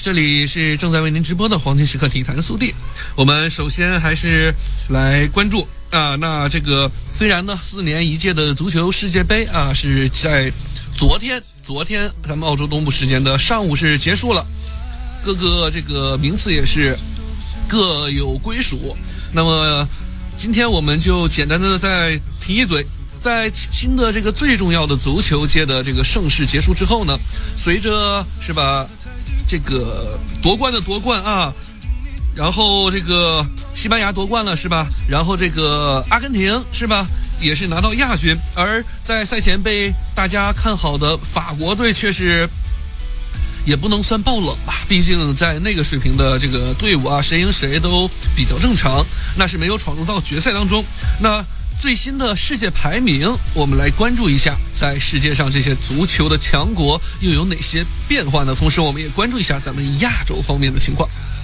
这里是正在为您直播的黄金时刻体坛速递。我们首先还是来关注那这个虽然呢4年一届的足球世界杯是在昨天咱们澳洲东部时间的上午是结束了，各个这个名次也是各有归属。那么今天我们就简单的再提一嘴，在新的这个最重要的足球界的这个盛世结束之后呢，随着是吧这个夺冠然后这个西班牙夺冠了是吧，然后这个阿根廷是吧也是拿到亚军，而在赛前被大家看好的法国队却是也不能算爆冷吧，毕竟在那个水平的这个队伍谁赢谁都比较正常，那是没有闯入到决赛当中。那最新的世界排名，我们来关注一下在世界上这些足球的强国又有哪些变化呢？同时我们也关注一下咱们亚洲方面的情况。